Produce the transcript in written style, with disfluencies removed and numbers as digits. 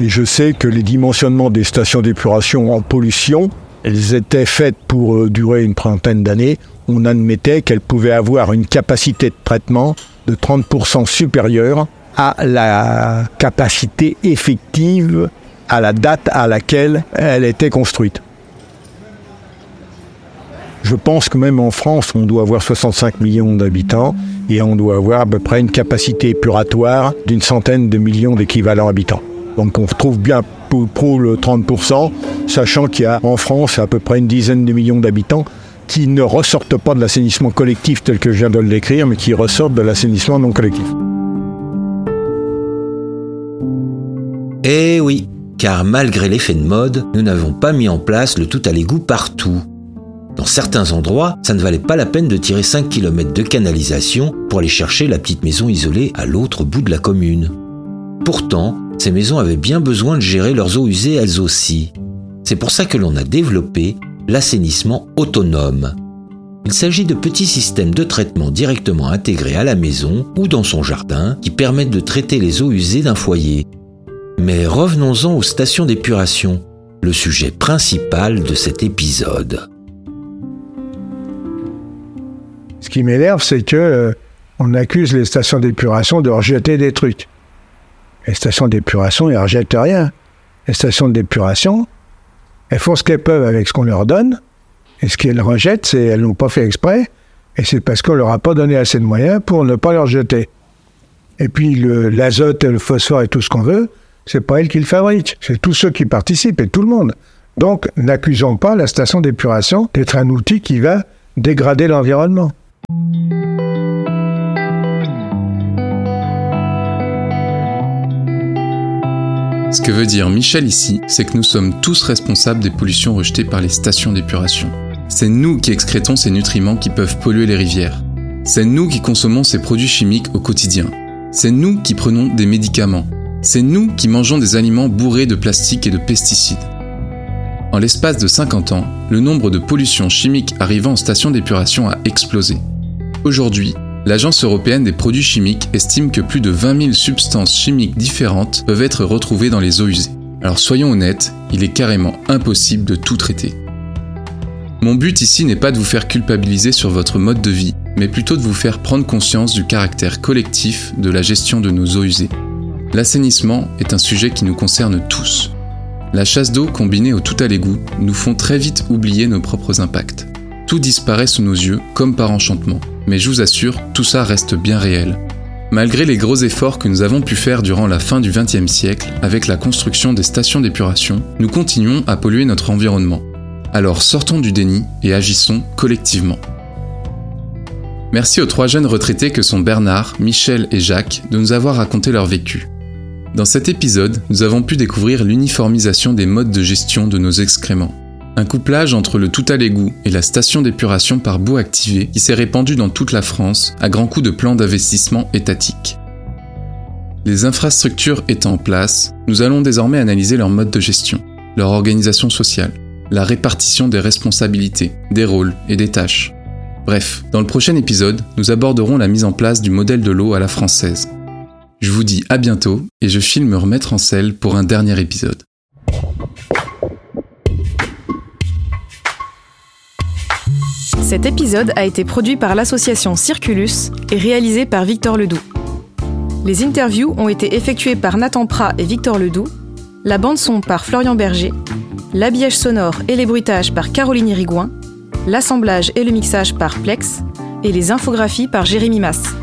Et je sais que les dimensionnements des stations d'épuration en pollution, elles étaient faites pour durer une trentaine d'années. On admettait qu'elles pouvaient avoir une capacité de traitement de 30% supérieure à la capacité effective à la date à laquelle elle était construite. Je pense que même en France, on doit avoir 65 millions d'habitants et on doit avoir à peu près une capacité épuratoire d'une centaine de millions d'équivalents habitants. Donc on retrouve bien pour le 30%, sachant qu'il y a en France à peu près une dizaine de millions d'habitants qui ne ressortent pas de l'assainissement collectif tel que je viens de le décrire, mais qui ressortent de l'assainissement non collectif. Eh oui, car malgré l'effet de mode, nous n'avons pas mis en place le tout à l'égout partout. Dans certains endroits, ça ne valait pas la peine de tirer 5 km de canalisation pour aller chercher la petite maison isolée à l'autre bout de la commune. Pourtant, ces maisons avaient bien besoin de gérer leurs eaux usées elles aussi. C'est pour ça que l'on a développé l'assainissement autonome. Il s'agit de petits systèmes de traitement directement intégrés à la maison ou dans son jardin qui permettent de traiter les eaux usées d'un foyer. Mais revenons-en aux stations d'épuration, le sujet principal de cet épisode. Ce qui m'énerve, c'est que on accuse les stations d'épuration de rejeter des trucs. Les stations d'épuration, elles ne rejettent rien. Les stations d'épuration, elles font ce qu'elles peuvent avec ce qu'on leur donne, et ce qu'elles rejettent, c'est elles n'ont pas fait exprès, et c'est parce qu'on leur a pas donné assez de moyens pour ne pas leur jeter. Et puis l'azote, le phosphore et tout ce qu'on veut, c'est pas elles qui le fabriquent, c'est tous ceux qui participent et tout le monde. Donc, n'accusons pas la station d'épuration d'être un outil qui va dégrader l'environnement. Ce que veut dire Michel ici, c'est que nous sommes tous responsables des pollutions rejetées par les stations d'épuration. C'est nous qui excrétons ces nutriments qui peuvent polluer les rivières. C'est nous qui consommons ces produits chimiques au quotidien. C'est nous qui prenons des médicaments. C'est nous qui mangeons des aliments bourrés de plastique et de pesticides. En l'espace de 50 ans, le nombre de pollutions chimiques arrivant en station d'épuration a explosé. Aujourd'hui, l'Agence européenne des produits chimiques estime que plus de 20 000 substances chimiques différentes peuvent être retrouvées dans les eaux usées. Alors soyons honnêtes, il est carrément impossible de tout traiter. Mon but ici n'est pas de vous faire culpabiliser sur votre mode de vie, mais plutôt de vous faire prendre conscience du caractère collectif de la gestion de nos eaux usées. L'assainissement est un sujet qui nous concerne tous. La chasse d'eau combinée au tout à l'égout nous font très vite oublier nos propres impacts. Tout disparaît sous nos yeux comme par enchantement. Mais je vous assure, tout ça reste bien réel. Malgré les gros efforts que nous avons pu faire durant la fin du XXe siècle, avec la construction des stations d'épuration, nous continuons à polluer notre environnement. Alors sortons du déni et agissons collectivement. Merci aux 3 jeunes retraités que sont Bernard, Michel et Jacques de nous avoir raconté leur vécu. Dans cet épisode, nous avons pu découvrir l'uniformisation des modes de gestion de nos excréments. Un couplage entre le tout à l'égout et la station d'épuration par bout activé qui s'est répandu dans toute la France à grands coups de plans d'investissement étatiques. Les infrastructures étant en place, nous allons désormais analyser leur mode de gestion, leur organisation sociale, la répartition des responsabilités, des rôles et des tâches. Bref, dans le prochain épisode, nous aborderons la mise en place du modèle de l'eau à la française. Je vous dis à bientôt et je file me remettre en selle pour un dernier épisode. Cet épisode a été produit par l'association Circulus et réalisé par Victor Ledoux. Les interviews ont été effectuées par Nathan Prat et Victor Ledoux, la bande-son par Florian Berger, l'habillage sonore et les bruitages par Caroline Irigouin, l'assemblage et le mixage par Plex et les infographies par Jérémy Masse.